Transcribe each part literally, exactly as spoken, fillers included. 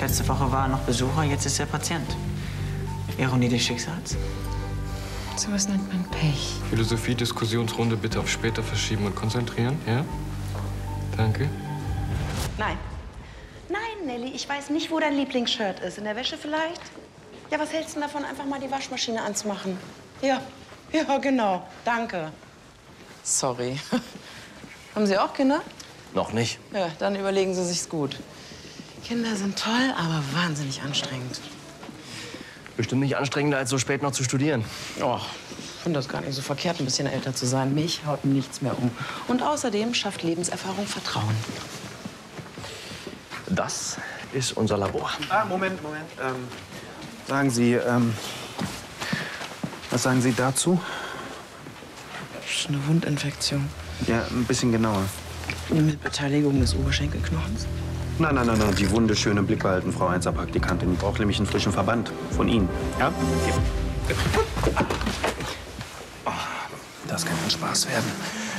Letzte Woche war er noch Besucher, jetzt ist er Patient. Ironie des Schicksals. So was nennt man Pech. Philosophie-Diskussionsrunde bitte auf später verschieben und konzentrieren, ja? Danke. Nein. Nein, Nelly, ich weiß nicht, wo dein Lieblingsshirt ist. In der Wäsche vielleicht? Ja, was hältst du denn davon, einfach mal die Waschmaschine anzumachen? Ja, ja, genau. Danke. Sorry. Haben Sie auch Kinder? Noch nicht. Ja, dann überlegen Sie sich's gut. Kinder sind toll, aber wahnsinnig anstrengend. Bestimmt nicht anstrengender, als so spät noch zu studieren. Oh, ich finde das gar nicht so verkehrt, ein bisschen älter zu sein. Mich haut nichts mehr um. Und außerdem schafft Lebenserfahrung Vertrauen. Das ist unser Labor. Ah, Moment, Moment. Ähm, sagen Sie, ähm, was sagen Sie dazu? Das ist eine Wundinfektion. Ja, ein bisschen genauer. Mit Beteiligung des Oberschenkelknochens? Nein, nein, nein, nein, die Wunde schön im Blick behalten, Frau Einser-Praktikantin. Braucht nämlich einen frischen Verband von Ihnen. Ja? Oh, das kann ein Spaß werden.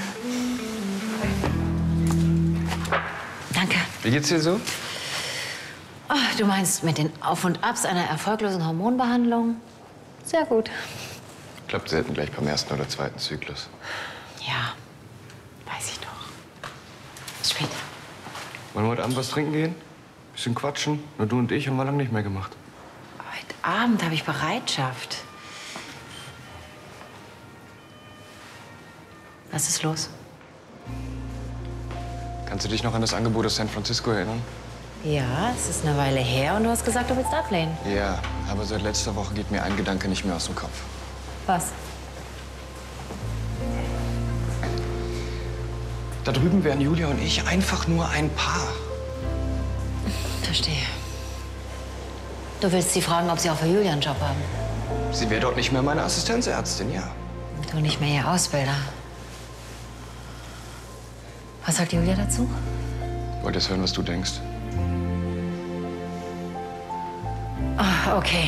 Danke. Wie geht's dir so? Oh, du meinst mit den Auf und Abs einer erfolglosen Hormonbehandlung? Sehr gut. Ich glaube, Sie hätten gleich beim ersten oder zweiten Zyklus. Ja, weiß ich doch. Bis später. Wollen wir heute Abend was trinken gehen? Bisschen quatschen? Nur du und ich haben wir lange nicht mehr gemacht. Heute Abend habe ich Bereitschaft. Was ist los? Kannst du dich noch an das Angebot aus San Francisco erinnern? Ja, es ist eine Weile her und du hast gesagt, du willst ablehnen. Ja, aber seit letzter Woche geht mir ein Gedanke nicht mehr aus dem Kopf. Was? Da drüben wären Julia und ich einfach nur ein Paar. Verstehe. Du willst sie fragen, ob sie auch für Julia einen Job haben. Sie wäre dort nicht mehr meine Assistenzärztin, ja. Du nicht mehr ihr Ausbilder. Was sagt Julia dazu? Wollt jetzt hören, was du denkst? Ah, okay.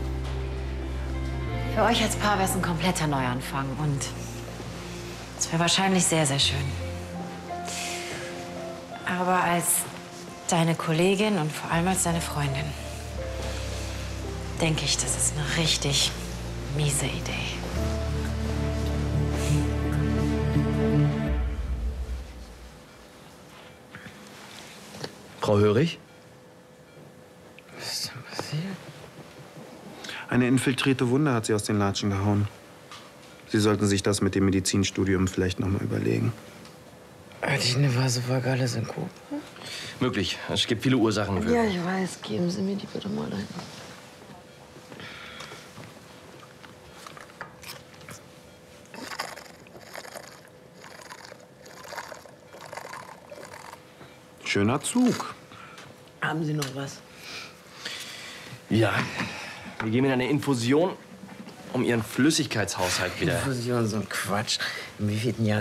Für euch als Paar wäre es ein kompletter Neuanfang und es wäre wahrscheinlich sehr, sehr schön. Aber als deine Kollegin und vor allem als deine Freundin denke ich, das ist eine richtig miese Idee. Frau Hörig? Was ist denn passiert? Eine infiltrierte Wunde hat sie aus den Latschen gehauen. Sie sollten sich das mit dem Medizinstudium vielleicht noch mal überlegen. Hatte ich eine vasovagale Synkope? Möglich. Es gibt viele Ursachen für. Ja, ich weiß. Geben Sie mir die bitte mal ein. Schöner Zug. Haben Sie noch was? Ja. Wir geben Ihnen eine Infusion, um Ihren Flüssigkeitshaushalt wieder... Infusion, so ein Quatsch. Im wievielten Jahr